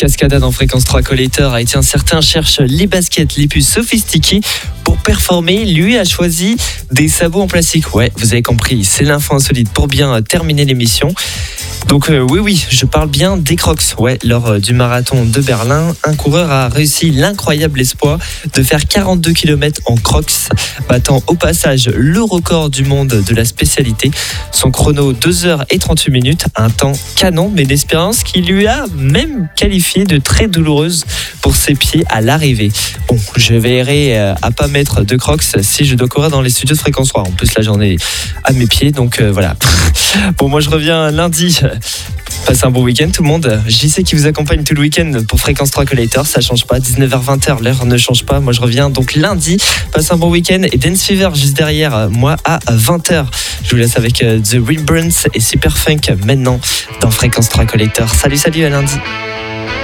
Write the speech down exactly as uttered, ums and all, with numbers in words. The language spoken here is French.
Cascada dans Fréquence trois Collector. Et tiens, certains cherchent les baskets les plus sophistiquées. Pour performer, lui a choisi des sabots en plastique. Ouais, vous avez compris, c'est l'info insolite pour bien terminer l'émission. Donc euh, oui, oui, je parle bien des Crocs. Ouais, lors euh, du marathon de Berlin, un coureur a réussi l'incroyable exploit de faire quarante-deux kilomètres en Crocs, battant au passage le record du monde de la spécialité. Son chrono deux heures trente-huit minutes, un temps canon, mais une expérience qui lui a même qualifié de très douloureuse pour ses pieds à l'arrivée. Bon, je veillerai euh, à pas mettre de Crocs si je dois courir dans les studios de Fréquence trois. En plus, là, j'en ai à mes pieds, donc euh, voilà. Bon, moi, je reviens lundi. Passez un bon week-end tout le monde. J C qui vous accompagne tout le week-end pour Fréquence trois Collector, ça change pas, dix-neuf heures vingt, l'heure ne change pas. Moi je reviens donc lundi, passez un bon week-end et Dance Fever juste derrière moi à vingt heures. Je vous laisse avec The Rembrandts et Super Funk maintenant dans Fréquence trois Collector. Salut salut, à lundi.